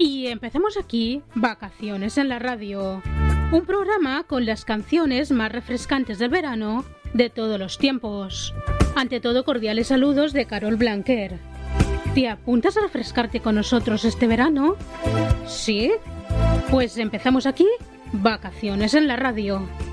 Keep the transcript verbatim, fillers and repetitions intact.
Y empezamos aquí, Vacaciones en la Radio. Un programa con las canciones más refrescantes del verano de todos los tiempos. Ante todo, cordiales saludos de Carol Blanquer. ¿Te apuntas a refrescarte con nosotros este verano? ¿Sí? Pues empezamos aquí, Vacaciones en la Radio.